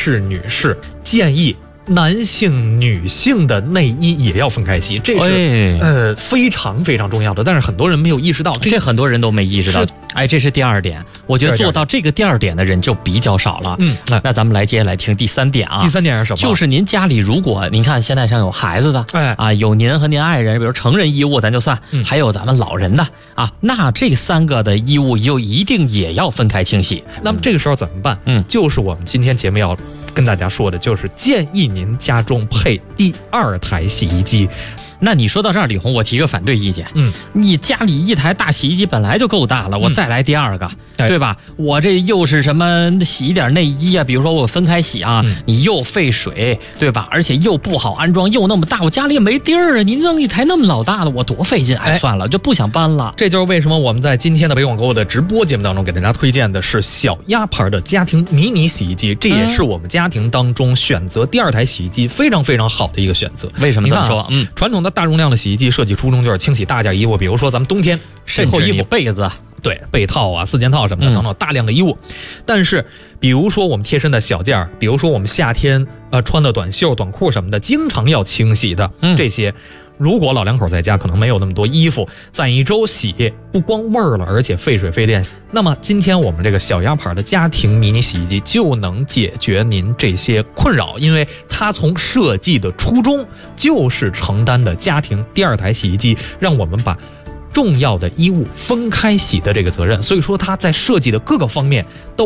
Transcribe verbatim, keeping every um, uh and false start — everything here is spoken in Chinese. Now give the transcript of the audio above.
士、女士，建议男性、女性的内衣也要分开洗，这是、哎、呃非常非常重要的。但是很多人没有意识到， 这, 这很多人都没意识到。哎，这是第二点，我觉得做到这个第二点的人就比较少了。嗯，那咱们来接下来听第三点啊。 第三点是什么？ 就是您家里如果您看现在像有孩子的，哎啊，有您和您爱人，比如成人衣物咱就算，嗯、还有咱们老人的啊，那这三个的衣物就一定也要分开清洗。 那么这个时候怎么办？嗯，就是我们今天节目要跟大家说的，就是建议您家中配第二台洗衣机。 那你说到这儿，李红，我提个反对意见。嗯，你家里一台大洗衣机本来就够大了，我再来第二个，嗯、对吧？我这又是什么洗一点内衣啊？比如说我分开洗啊，嗯、你又费水，对吧？而且又不好安装，又那么大，我家里也没地儿啊。你弄一台那么老大的，我多费劲！哎，算了，就不想搬了。 这就是为什么我们在今天的北广购的直播节目当中给大家推荐的是小鸭牌的家庭迷你洗衣机，这也是我们家庭当中选择第二台洗衣机非常非常好的一个选择。 为什么这么说？ 嗯，传统的大容量的洗衣机设计初衷就是清洗大件衣物，比如说咱们冬天甚至你被子、 对被套啊、四件套什么的等等大量的衣物。嗯、但是，比如说我们贴身的小件，比如说我们夏天呃穿的短袖、短裤什么的，经常要清洗的、嗯、这些。如果老两口在家可能没有那么多衣服，攒一周洗不光味儿了，而且费水费电。那么今天我们这个小鸭牌的家庭迷你洗衣机就能解决您这些困扰，因为它从设计的初衷就是承担的家庭第二台洗衣机，让我们把重要的衣物分开洗的这个责任。所以说它在设计的各个方面都